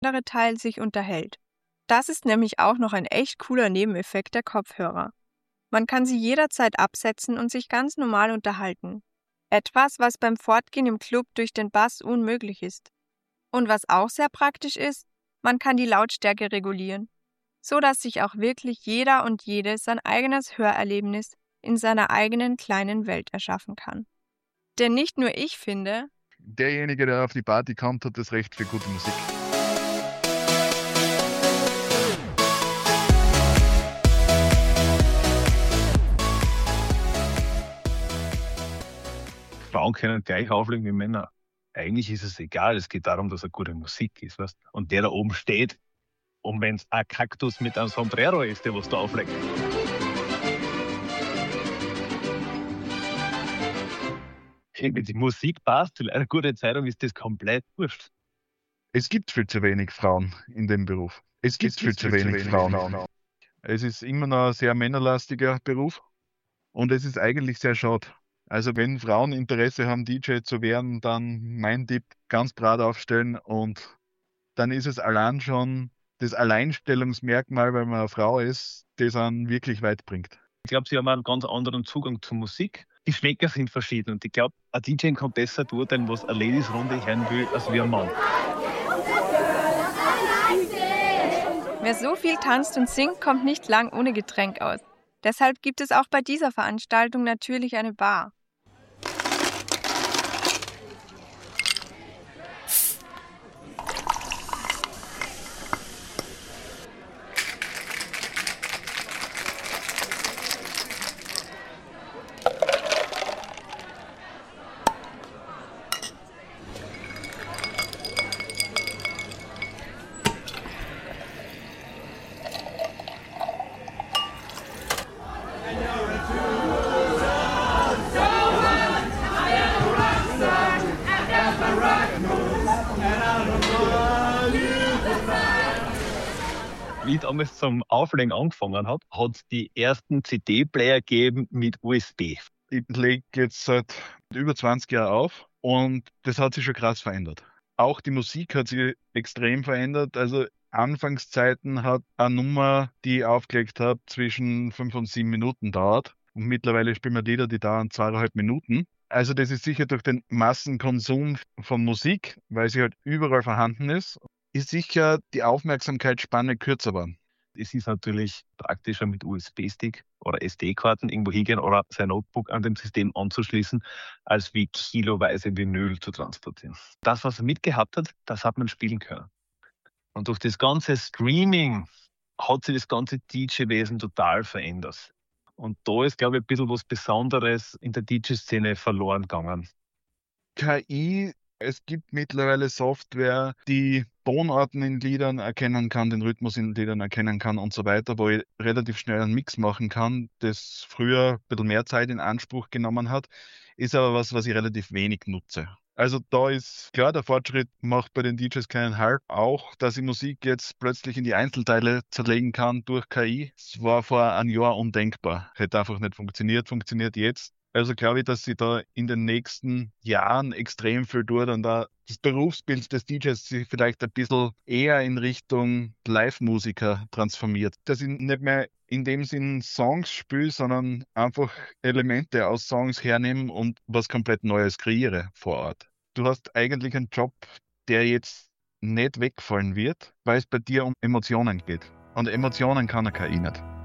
andere Teil sich unterhält. Das ist nämlich auch noch ein echt cooler Nebeneffekt der Kopfhörer. Man kann sie jederzeit absetzen und sich ganz normal unterhalten. Etwas, was beim Fortgehen im Club durch den Bass unmöglich ist. Und was auch sehr praktisch ist, man kann die Lautstärke regulieren, so dass sich auch wirklich jeder und jede sein eigenes Hörerlebnis in seiner eigenen kleinen Welt erschaffen kann. Denn nicht nur ich finde, derjenige, der auf die Party kommt, hat das Recht für gute Musik. Frauen können gleich auflegen wie Männer. Eigentlich ist es egal, es geht darum, dass eine gute Musik ist, weißt? Und der da oben steht, und wenn es ein Kaktus mit einem Sombrero ist, der was da auflegt. Wenn die Musik passt, zu einer guten Zeitung ist das komplett wurscht. Es gibt viel zu wenig Frauen in dem Beruf. Es gibt viel zu wenig Frauen. Es ist immer noch ein sehr männerlastiger Beruf und es ist eigentlich sehr schade. Also wenn Frauen Interesse haben, DJ zu werden, dann mein Tipp, ganz breit aufstellen und dann ist es allein schon das Alleinstellungsmerkmal, weil man eine Frau ist, das einen wirklich weit bringt. Ich glaube, sie haben einen ganz anderen Zugang zur Musik. Die Geschmäcker sind verschieden und ich glaube, ein DJ kann besser beurteilen, was eine Ladies-Runde hören will, als wie ein Mann. wer so viel tanzt und singt, kommt nicht lang ohne Getränk aus. Deshalb gibt es auch bei dieser Veranstaltung natürlich eine Bar. Wie ich damals zum Auflegen angefangen habe, hat es die ersten CD-Player gegeben mit USB. Ich lege jetzt seit über 20 Jahren auf und das hat sich schon krass verändert. Auch die Musik hat sich extrem verändert. Also Anfangszeiten hat eine Nummer, die ich aufgelegt habe, zwischen 5 und 7 Minuten dauert. Und mittlerweile spielen wir Lieder, die dauern 2,5 Minuten. Also das ist sicher durch den Massenkonsum von Musik, weil sie halt überall vorhanden ist sicher die Aufmerksamkeitsspanne kürzer geworden. Es ist natürlich praktischer mit USB-Stick oder SD-Karten irgendwo hingehen oder sein Notebook an dem System anzuschließen, als wie kiloweise Vinyl zu transportieren. Das, was er mitgehabt hat, das hat man spielen können. Und durch das ganze Streaming hat sich das ganze DJ-Wesen total verändert. Und da ist, glaube ich, ein bisschen was Besonderes in der DJ-Szene verloren gegangen. KI, es gibt mittlerweile Software, die Tonarten in Liedern erkennen kann, den Rhythmus in Liedern erkennen kann und so weiter, wo ich relativ schnell einen Mix machen kann, das früher ein bisschen mehr Zeit in Anspruch genommen hat, ist aber was ich relativ wenig nutze. Also da ist klar, der Fortschritt macht bei den DJs keinen Halt. Auch, dass ich Musik jetzt plötzlich in die Einzelteile zerlegen kann durch KI, das war vor einem Jahr undenkbar. Hätte einfach nicht funktioniert, funktioniert jetzt. Also glaube ich, dass sie da in den nächsten Jahren extrem viel tut und da das Berufsbild des DJs sich vielleicht ein bisschen eher in Richtung Live-Musiker transformiert. Dass ich nicht mehr in dem Sinn Songs spiele, sondern einfach Elemente aus Songs hernehme und was komplett Neues kreiere vor Ort. Du hast eigentlich einen Job, der jetzt nicht wegfallen wird, weil es bei dir um Emotionen geht. Und Emotionen kann eine KI nicht.